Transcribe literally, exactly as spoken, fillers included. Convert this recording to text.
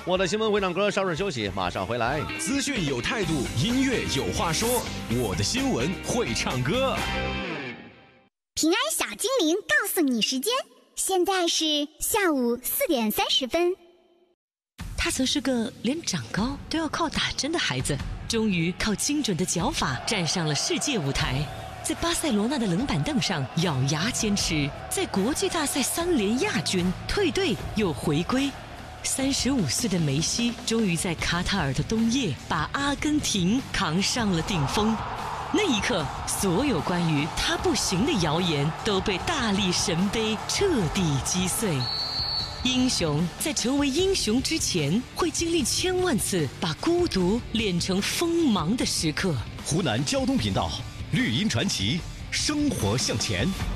我的新闻会唱歌，稍事休息，马上回来。 资讯有态度，音乐有话说。我的新闻会唱歌。 平安小精灵告诉你时间，现在是下午四点三十分。 他曾是个连长高都要靠打针的孩子，终于靠精准的脚法站上了世界舞台。在巴塞罗那的冷板凳上咬牙坚持，在国际大赛三连亚军，退队又回归。三十五岁的梅西终于在卡塔尔的冬夜把阿根廷扛上了顶峰。那一刻，所有关于他不行的谣言都被大力神杯彻底击碎。英雄在成为英雄之前，会经历千万次把孤独练成锋芒的时刻。 湖南交通频道绿茵传奇，生活向前。